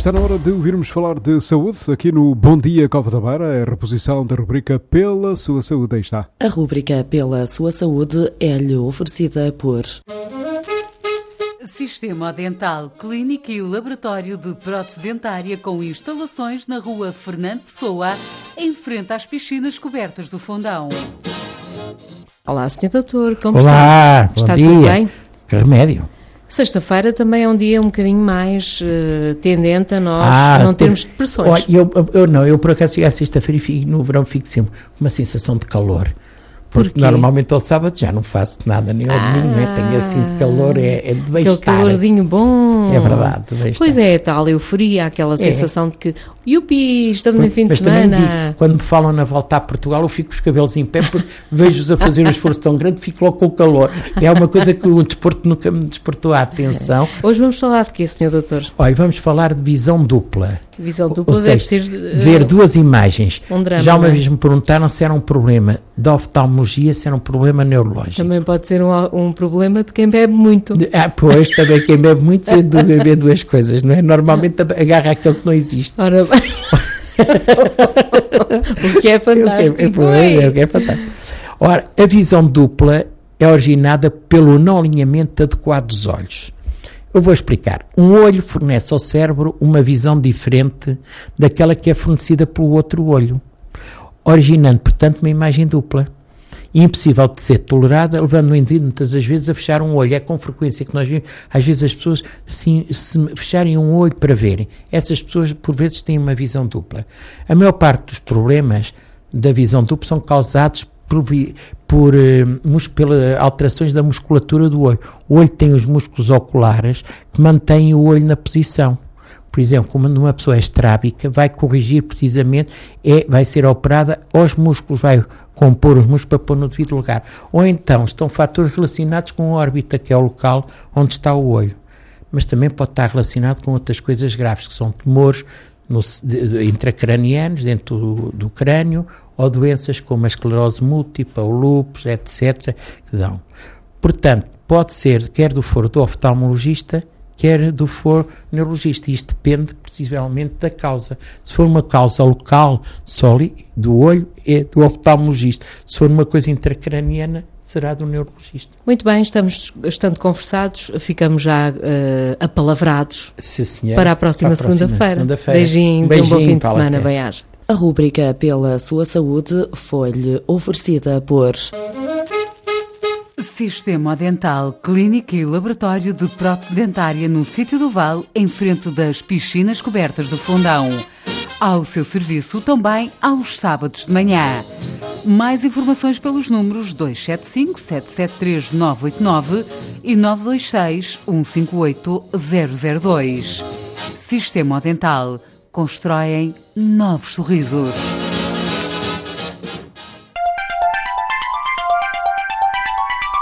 Está na hora de ouvirmos falar de saúde aqui no Bom Dia Cova da Beira, a reposição da rubrica Pela Sua Saúde. Aí está. A rubrica Pela Sua Saúde é-lhe oferecida por Sistema Dental, Clínica e Laboratório de Prótese Dentária com instalações na rua Fernando Pessoa, em frente às piscinas cobertas do Fundão. Olá, Sr. Doutor, como Olá, está? Está bom tudo dia. bem? Que remédio. Sexta-feira também é um dia um bocadinho mais tendente a nós não termos depressões. Olha, eu por acaso à sexta-feira e no verão fico sempre com uma sensação de calor. Porque normalmente ao sábado já não faço nada, nem ao domingo, tenho assim calor, é de bem-estar. Aquele calorzinho bom. É verdade, de bem-estar. Pois é, tal euforia, aquela sensação de que, yupi, estamos em fim de semana. Digo, quando me falam na volta a Portugal, eu fico com os cabelos em pé, porque vejo-os a fazer um esforço tão grande, fico logo com o calor. É uma coisa que o desporto nunca me despertou a atenção. Hoje vamos falar de quê, Sr. Doutor? Olha, vamos falar de visão dupla. Visão dupla Ou deve seja, ser... ver duas imagens. Um drama, já uma não é? vez me perguntaram se era um problema de oftalmologia, se era um problema neurológico. Também pode ser um problema de quem bebe muito. Pois, também quem bebe muito vê duas coisas, não é? Normalmente agarra aquilo que não existe. Ora bem. O que é fantástico. É fantástico. Ora, a visão dupla é originada pelo não alinhamento adequado dos olhos. Eu vou explicar. Um olho fornece ao cérebro uma visão diferente daquela que é fornecida pelo outro olho, originando, portanto, uma imagem dupla. Impossível de ser tolerada, levando o indivíduo muitas das vezes a fechar um olho. É com frequência que nós vemos, às vezes as pessoas se fecharem um olho para verem. Essas pessoas, por vezes, têm uma visão dupla. A maior parte dos problemas da visão dupla são causados por alterações da musculatura do olho. O olho tem os músculos oculares que mantêm o olho na posição. Por exemplo, quando uma pessoa é estrábica, vai corrigir precisamente, vai ser operada aos músculos, vai compor os músculos para pôr no devido lugar. Ou então estão fatores relacionados com a órbita, que é o local onde está o olho. Mas também pode estar relacionado com outras coisas graves, que são tumores intracranianos, dentro do crânio, ou doenças como a esclerose múltipla, o lúpus, etc. que dão. Portanto, pode ser quer do foro do oftalmologista, quer do foro neurologista. Isto depende, precisamente, da causa. Se for uma causa local, só do olho, é do oftalmologista. Se for uma coisa intracraniana, será do neurologista. Muito bem, estando conversados, ficamos já apalavrados. Sim, senhora. Para a próxima segunda-feira. Beijinho, um bom fim de semana, bem-aja. A rúbrica Pela Sua Saúde foi-lhe oferecida por Sistema Dental, Clínica e Laboratório de Prótese Dentária no Sítio do Val, em frente das piscinas cobertas do Fundão. Ao seu serviço também aos sábados de manhã. Mais informações pelos números 275-773-989 e 926-158-002. Sistema Dental. Constroem novos sorrisos.